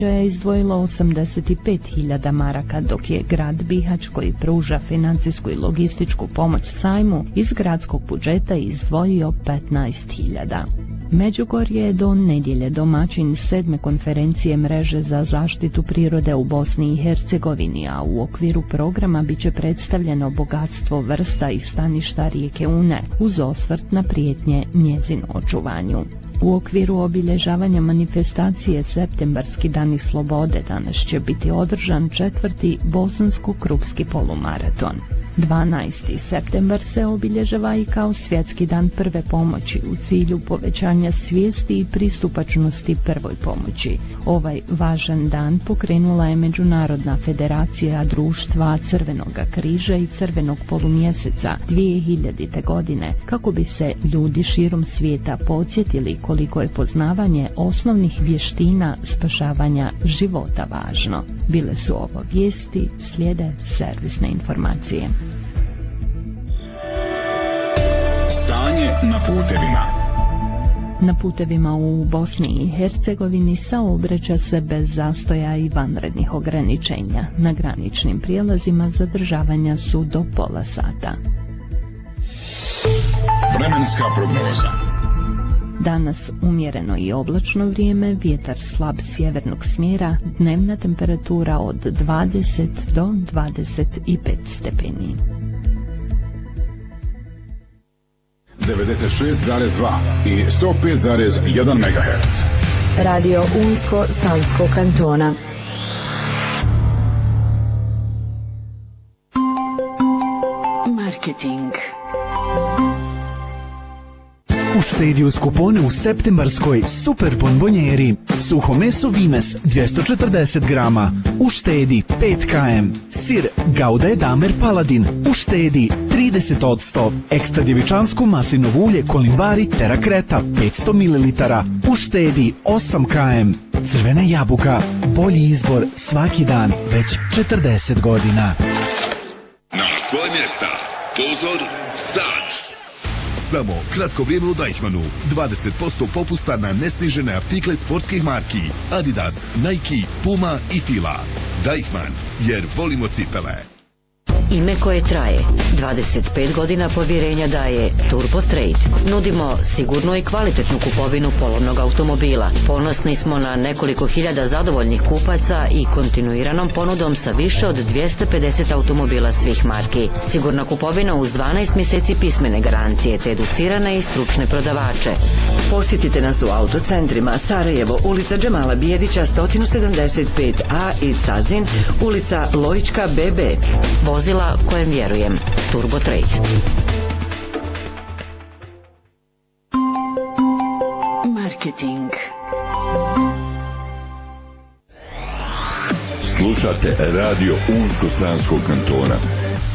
je izdvojilo 85.000 maraka, dok je grad Bihać, koji pruža financijsku i logističku pomoć sajmu, iz gradskog budžeta izdvojio 15.000. Međugorje je do nedjelje domaćin 7. konferencije mreže za zaštitu prirode u Bosni i Hercegovini, a u okviru programa biće predstavljeno bogatstvo vrsta i staništa rijeke Une, uz osvrt na prijetnje njezinu očuvanju. U okviru obilježavanja manifestacije Septembarski dani slobode danas će biti održan 4. bosansko-krupski polumaraton. 12. septembar se obilježava i kao svjetski dan prve pomoći u cilju povećanja svijesti i pristupačnosti prvoj pomoći. Ovaj važan dan pokrenula je Međunarodna federacija društva Crvenog križa i Crvenog polumjeseca 2000. godine, kako bi se ljudi širom svijeta podsjetili koliko je poznavanje osnovnih vještina spašavanja života važno. Bile su ovo vijesti, slijede servisne informacije. Stanje na putevima. Na putevima u Bosni i Hercegovini saobraća se bez zastoja i vanrednih ograničenja. Na graničnim prijelazima zadržavanja su do pola sata. Vremenska prognoza. Danas umjereno i oblačno vrijeme, vjetar slab sjevernog smjera, dnevna temperatura od 20 do 25 stepeni. 96,2 i 105,1 MHz. Radio Unsko Sanskog kantona. Marketing. Uštedi uz kupone u septembarskoj super bonbonjeri. Suho meso Vimes 240 grama. Uštedi 5 km. Sir Gouda Edamer Paladin. Uštedi 30%. Ekstra djevičansko maslinovo ulje Kolimbari Terra Creta 500 ml. Uštedi 8 km. Crvena jabuka. Bolji izbor svaki dan već 40 godina. Na svoje mjesta. Pozor, start. Samo kratko vrijeme u Deichmannu. 20% popusta na nesnižene artikle sportskih marki Adidas, Nike, Puma i Fila. Deichmann, jer volimo cipele. Ime koje traje. 25 godina povjerenja daje Turbo Trade. Nudimo sigurnu i kvalitetnu kupovinu polovnog automobila. Ponosni smo na nekoliko hiljada zadovoljnih kupaca i kontinuiranom ponudom sa više od 250 automobila svih marki. Sigurna kupovina uz 12 mjeseci pismene garancije te educirane i stručne prodavače. Posjetite nas u autocentrima Sarajevo, ulica Džemala Bijedića 175A i Cazin, ulica Lojička BB. Vozila kojem vjerujem. Turbo Trade. Marketing. Slušate Radio Unsko Sanskog kantona.